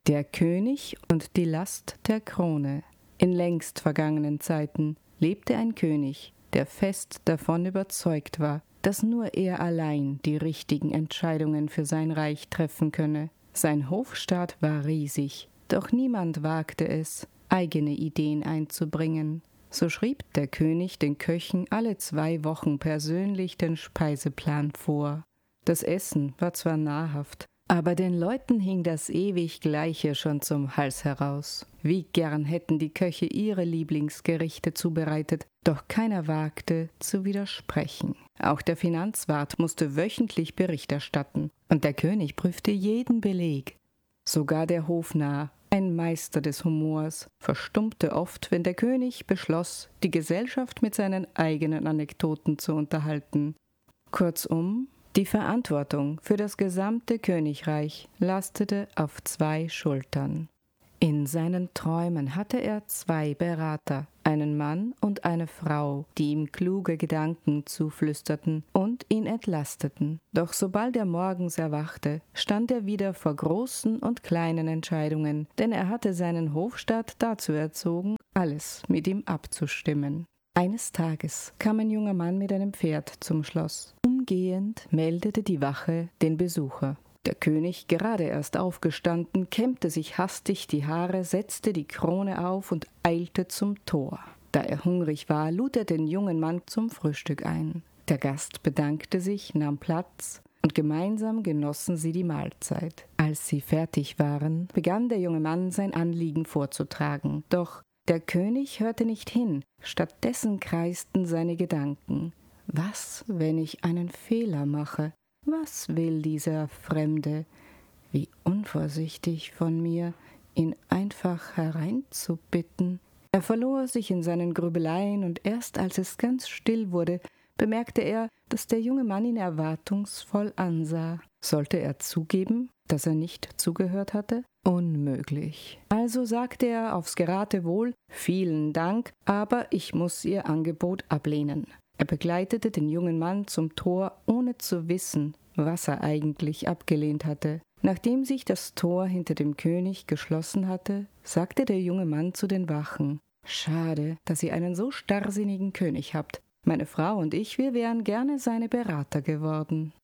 Der König und die Last der Krone. In längst vergangenen Zeiten lebte ein König, der fest davon überzeugt war, dass nur er allein die richtigen Entscheidungen für sein Reich treffen könne. Sein Hofstaat war riesig, doch niemand wagte es, eigene Ideen einzubringen. So schrieb der König den Köchen alle 2 Wochen persönlich den Speiseplan vor. Das Essen war zwar nahrhaft, aber den Leuten hing das ewig Gleiche schon zum Hals heraus. Wie gern hätten die Köche ihre Lieblingsgerichte zubereitet, doch keiner wagte zu widersprechen. Auch der Finanzwart musste wöchentlich Bericht erstatten, und der König prüfte jeden Beleg. Sogar der Hofnarr, ein Meister des Humors, verstummte oft, wenn der König beschloss, die Gesellschaft mit seinen eigenen Anekdoten zu unterhalten. Kurzum, die Verantwortung für das gesamte Königreich lastete auf 2 Schultern. In seinen Träumen hatte er 2 Berater, einen Mann und eine Frau, die ihm kluge Gedanken zuflüsterten und ihn entlasteten. Doch sobald er morgens erwachte, stand er wieder vor großen und kleinen Entscheidungen, denn er hatte seinen Hofstaat dazu erzogen, alles mit ihm abzustimmen. Eines Tages kam ein junger Mann mit einem Pferd zum Schloss. Umgehend meldete die Wache den Besucher. Der König, gerade erst aufgestanden, kämmte sich hastig die Haare, setzte die Krone auf und eilte zum Tor. Da er hungrig war, lud er den jungen Mann zum Frühstück ein. Der Gast bedankte sich, nahm Platz, und gemeinsam genossen sie die Mahlzeit. Als sie fertig waren, begann der junge Mann sein Anliegen vorzutragen. Doch der König hörte nicht hin, stattdessen kreisten seine Gedanken. Was, wenn ich einen Fehler mache? Was will dieser Fremde? Wie unvorsichtig von mir, ihn einfach hereinzubitten. Er verlor sich in seinen Grübeleien, und erst als es ganz still wurde, bemerkte er, dass der junge Mann ihn erwartungsvoll ansah. Sollte er zugeben, dass er nicht zugehört hatte? Unmöglich. Also sagte er aufs Geratewohl: »Vielen Dank, aber ich muss Ihr Angebot ablehnen.« Er begleitete den jungen Mann zum Tor, ohne zu wissen, was er eigentlich abgelehnt hatte. Nachdem sich das Tor hinter dem König geschlossen hatte, sagte der junge Mann zu den Wachen: »Schade, dass ihr einen so starrsinnigen König habt. Meine Frau und ich, wir wären gerne seine Berater geworden.«